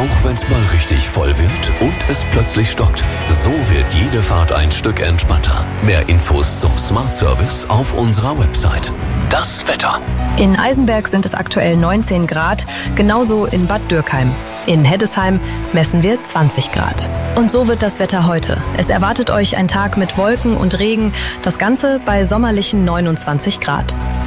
Auch wenn's mal richtig voll wird und es plötzlich stockt. So wird jede Fahrt ein Stück entspannter. Mehr Infos zum Smart Service auf unserer Website. Das Wetter. In Eisenberg sind es aktuell 19 Grad, genauso in Bad Dürkheim. In Heddesheim messen wir 20 Grad. Und so wird das Wetter heute. Es erwartet euch ein Tag mit Wolken und Regen, das Ganze bei sommerlichen 29 Grad.